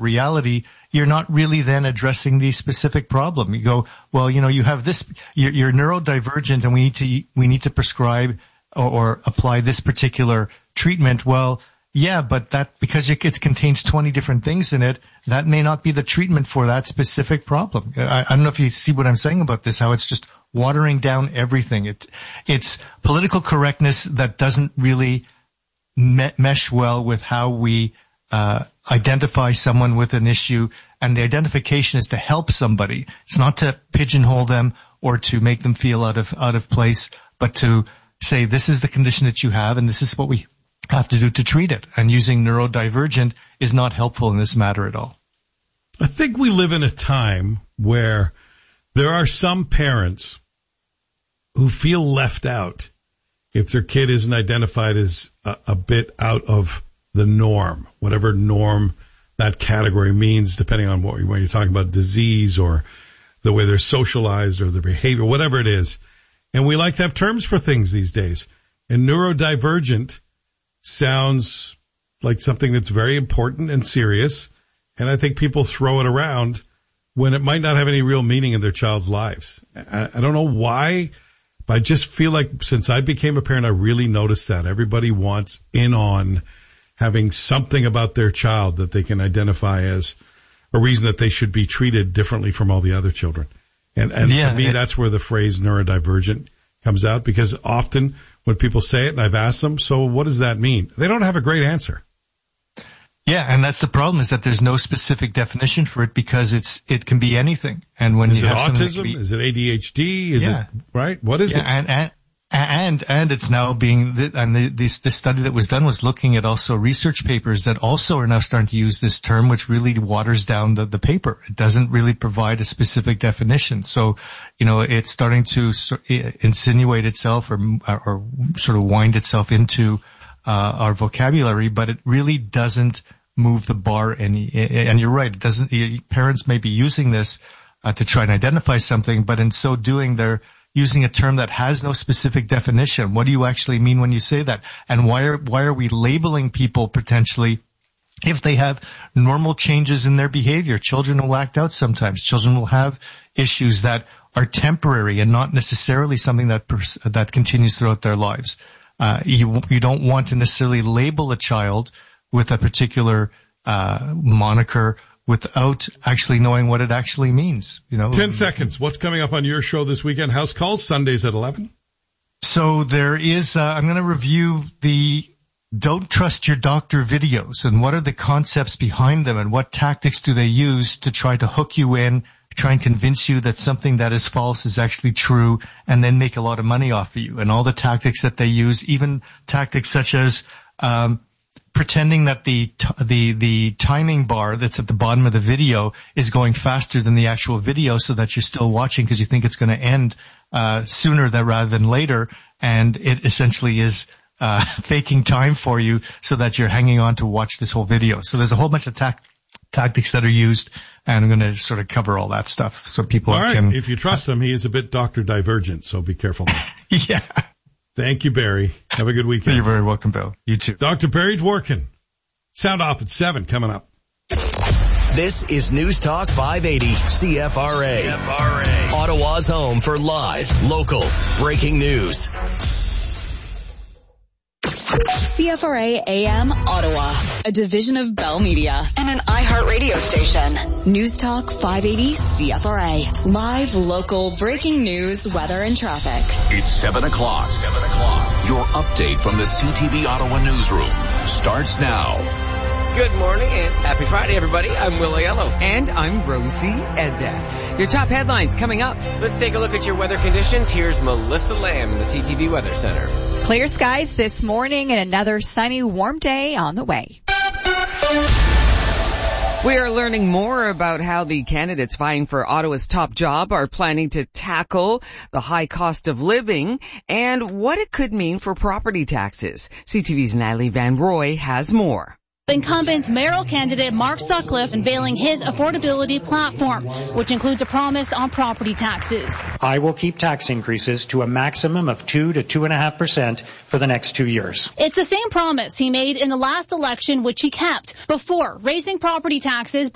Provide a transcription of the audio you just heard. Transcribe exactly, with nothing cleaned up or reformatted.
reality, you're not really then addressing the specific problem. You go, well, you know, you have this, you're, you're neurodivergent and we need to, we need to prescribe or, or apply this particular treatment. Well, yeah, but that, because it contains twenty different things in it, that may not be the treatment for that specific problem. I, I don't know if you see what I'm saying about this, how it's just watering down everything. It, it's political correctness that doesn't really me- mesh well with how we uh identify someone with an issue, and the identification is to help somebody. It's not to pigeonhole them or to make them feel out of out of place, but to say this is the condition that you have and this is what we have to do to treat it. And using neurodivergent is not helpful in this matter at all. I think we live in a time where there are some parents who feel left out if their kid isn't identified as a, a bit out of the norm, whatever norm that category means, depending on what when you're talking about disease or the way they're socialized or their behavior, whatever it is. And we like to have terms for things these days. And neurodivergent sounds like something that's very important and serious. And I think people throw it around when it might not have any real meaning in their child's lives. I, I don't know why, but I just feel like since I became a parent, I really noticed that everybody wants in on having something about their child that they can identify as a reason that they should be treated differently from all the other children. And, and yeah, for me, it, that's where the phrase neurodivergent comes out, because often when people say it and I've asked them, so what does that mean? They don't have a great answer. Yeah, and that's the problem, is that there's no specific definition for it, because it's it can be anything. And when is you it have autism? Be, is it A D H D? Is yeah. it right? What is yeah, it? And, and and and it's now being and the, this this study that was done was looking at also research papers that also are now starting to use this term, which really waters down the the paper. It doesn't really provide a specific definition. So, you know, it's starting to insinuate itself or or sort of wind itself into uh our vocabulary, but it really doesn't move the bar any. And you're right, it doesn't. Parents may be using this uh, to try and identify something, but in so doing, they're using a term that has no specific definition. What do you actually mean when you say that? And why are why are we labeling people potentially if they have normal changes in their behavior? Children will act out sometimes. Children will have issues that are temporary and not necessarily something that pers- that continues throughout their lives. Uh, you you don't want to necessarily label a child with a particular uh moniker without actually knowing what it actually means. You know, ten seconds. What's coming up on your show this weekend? House calls Sundays at eleven. So there is. Uh, I'm going to review the "Don't Trust Your Doctor" videos and what are the concepts behind them and what tactics do they use to try to hook you in, try and convince you that something that is false is actually true, and then make a lot of money off of you. And all the tactics that they use, even tactics such as um pretending that the the the timing bar that's at the bottom of the video is going faster than the actual video, so that you're still watching because you think it's going to end uh sooner than rather than later, and it essentially is uh faking time for you so that you're hanging on to watch this whole video. So there's a whole bunch of ta- tactics that are used, and I'm going to sort of cover all that stuff so people all right. can. If you trust him, he is a bit Doctor Divergent, so be careful. Yeah. Thank you, Barry. Have a good weekend. You're very welcome, Bill. You too. Doctor Barry Dworkin. Sound off at seven coming up. This is News Talk five eighty C F R A. C F R A. Ottawa's home for live, local, breaking news. C F R A A M Ottawa, a division of Bell Media and an iHeartRadio station. News Talk five eighty C F R A. Live, local, breaking news, weather, and traffic. It's seven o'clock. seven o'clock. Your update from the C T V Ottawa newsroom starts now. Good morning and happy Friday, everybody. I'm Will Aiello. And I'm Rosie Edda. Your top headlines coming up. Let's take a look at your weather conditions. Here's Melissa Lamb in the C T V Weather Center. Clear skies this morning and another sunny, warm day on the way. We are learning more about how the candidates vying for Ottawa's top job are planning to tackle the high cost of living and what it could mean for property taxes. C T V's Natalie Van Roy has more. Incumbent mayoral candidate Mark Sutcliffe unveiling his affordability platform, which includes a promise on property taxes. I will keep tax increases to a maximum of two to two and a half percent for the next two years. It's the same promise he made in the last election, which he kept before raising property taxes